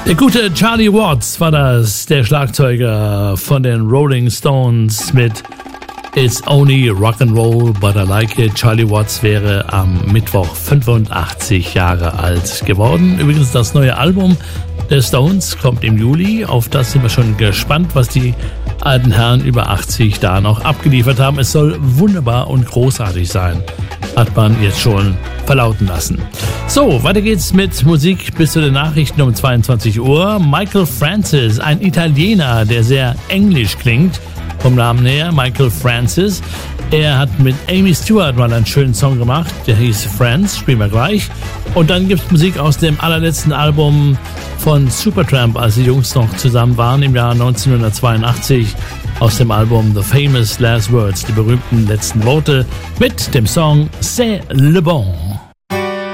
Der gute Charlie Watts war das, der Schlagzeuger von den Rolling Stones mit It's Only Rock'n'Roll, but I Like It. Charlie Watts wäre am Mittwoch 85 Jahre alt geworden. Übrigens, das neue Album der Stones kommt im Juli. Auf das sind wir schon gespannt, was die alten Herren über 80 da noch abgeliefert haben. Es soll wunderbar und großartig sein, hat man jetzt schon verlauten lassen. So, weiter geht's mit Musik bis zu den Nachrichten um 22 Uhr. Michael Francis, ein Italiener, der sehr englisch klingt, vom Namen her, Michael Francis. Er hat mit Amy Stewart mal einen schönen Song gemacht, der hieß Friends, spielen wir gleich. Und dann gibt's Musik aus dem allerletzten Album von Supertramp, als die Jungs noch zusammen waren im Jahr 1982, aus dem Album The Famous Last Words, die berühmten letzten Worte, mit dem Song C'est le bon.